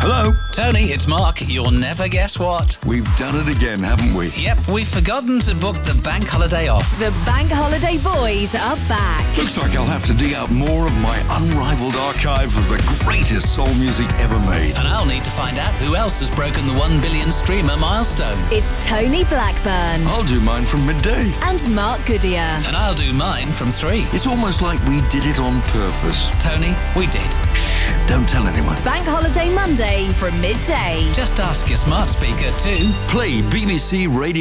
Hello? Tony, it's Mark. You'll never guess what. We've done it again, haven't we? Yep, we've forgotten to book the bank holiday off. The Bank Holiday Boys are back. Looks like I'll have to dig out more of my unrivaled archive of the greatest soul music ever made. And I'll need to find out who else has broken the 1 billion streamer milestone. It's Tony Blackburn I'll do mine from midday. and Mark Goodyear. And I'll do mine from 3. It's almost like we did it on purpose. Tony, we did. Shh, don't tell anyone. Bank Holiday Monday from midday. Just ask your smart speaker to Play BBC Radio